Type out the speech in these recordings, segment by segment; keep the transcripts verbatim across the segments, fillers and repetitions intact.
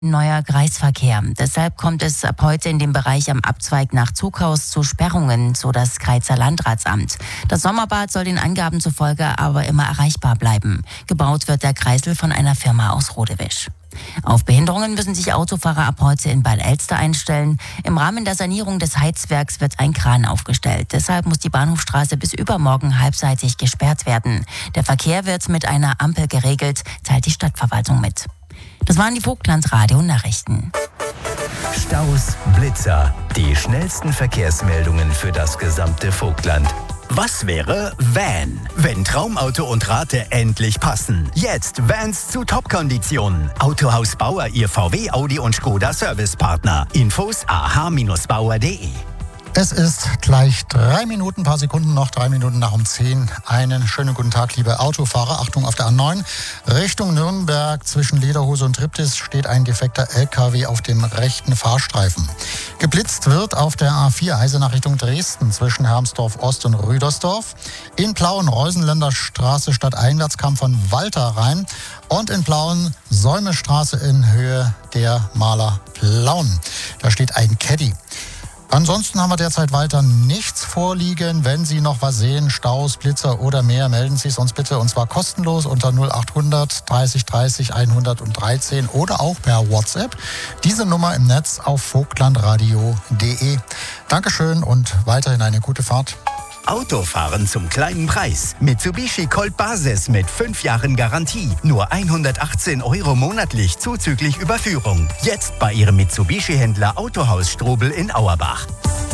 Neuer Kreisverkehr. Deshalb kommt es ab heute in dem Bereich am Abzweig nach Zughaus zu Sperrungen, so das Greizer Landratsamt. Das Sommerbad soll den Angaben zufolge aber immer erreichbar bleiben. Gebaut wird der Kreisel von einer Firma aus Rodewisch. Auf Behinderungen müssen sich Autofahrer ab heute in Bad Elster einstellen. Im Rahmen der Sanierung des Heizwerks wird ein Kran aufgestellt. Deshalb muss die Bahnhofstraße bis übermorgen halbseitig gesperrt werden. Der Verkehr wird mit einer Ampel geregelt, teilt die Stadtverwaltung mit. Das waren die Vogtland-Radio-Nachrichten. Staus, Blitzer, die schnellsten Verkehrsmeldungen für das gesamte Vogtland. Was wäre Van, wenn Traumauto und Rate endlich passen? Jetzt Vans zu Top-Konditionen. Autohaus Bauer, Ihr V W, Audi und Skoda Servicepartner. Infos a h Bindestrich bauer punkt de. Es ist gleich drei Minuten, ein paar Sekunden noch, drei Minuten nach um zehn. Einen schönen guten Tag, liebe Autofahrer. Achtung, auf der A neun Richtung Nürnberg zwischen Lederhose und Triptis steht ein defekter L K W auf dem rechten Fahrstreifen. Geblitzt wird auf der A vier Eisenach Richtung Dresden zwischen Hermsdorf Ost und Rüdersdorf. In Plauen Reusenländer Straße stadteinwärts kam von Walter rein. Und in Plauen Säumestraße in Höhe der Maler Plauen. Da steht ein Caddy. Ansonsten haben wir derzeit weiter nichts vorliegen. Wenn Sie noch was sehen, Staus, Blitzer oder mehr, melden Sie es uns bitte. Und zwar kostenlos unter null acht hundert dreißig dreißig hundertdreizehn oder auch per WhatsApp. Diese Nummer im Netz auf vogtlandradio punkt de. Dankeschön und weiterhin eine gute Fahrt. Autofahren zum kleinen Preis. Mitsubishi Colt Basis mit fünf Jahren Garantie. Nur hundertachtzehn Euro monatlich zuzüglich Überführung. Jetzt bei Ihrem Mitsubishi-Händler Autohaus Strobel in Auerbach.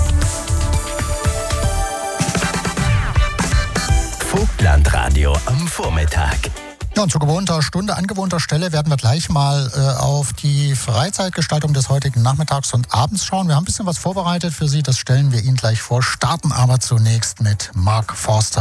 Vogtlandradio am Vormittag. Ja, und zu gewohnter Stunde, an gewohnter Stelle werden wir gleich mal äh, auf die Freizeitgestaltung des heutigen Nachmittags und Abends schauen. Wir haben ein bisschen was vorbereitet für Sie, das stellen wir Ihnen gleich vor, starten aber zunächst mit Mark Forster.